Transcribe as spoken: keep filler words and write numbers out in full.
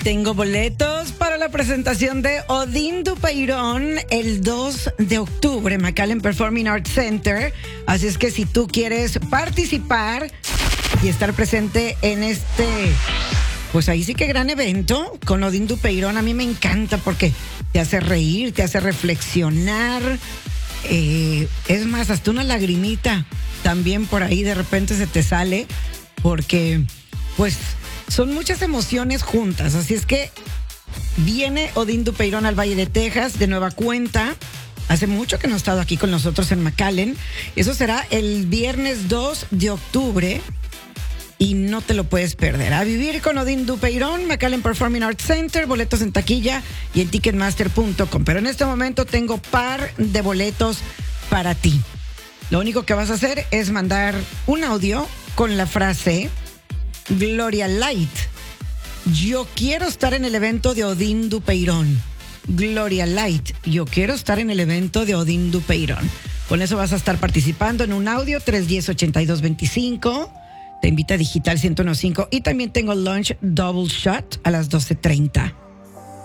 Tengo boletos para la presentación de Odín Dupeirón el dos de octubre, McAllen Performing Arts Center. Así es que si tú quieres participar y estar presente en este, pues ahí sí que gran evento con Odín Dupeirón, a mí me encanta porque te hace reír, te hace reflexionar. Eh, es más, hasta una lagrimita también por ahí de repente se te sale porque, pues, son muchas emociones juntas. Así es que viene Odín Dupeirón al Valle de Texas de nueva cuenta. Hace mucho que no ha estado aquí con nosotros en McAllen. Eso será el viernes dos de octubre y no te lo puedes perder. A vivir con Odín Dupeirón, McAllen Performing Arts Center, boletos en taquilla y en ticketmaster punto com. Pero en este momento tengo par de boletos para ti. Lo único que vas a hacer es mandar un audio con la frase Gloria Light. Yo quiero estar en el evento de Odín Dupeirón. Gloria Light. Yo quiero estar en el evento de Odín Dupeirón. Con eso vas a estar participando en un audio tres uno cero, ocho dos dos cinco. Te invita a Digital ciento uno punto cinco y también tengo lunch double shot a las doce treinta.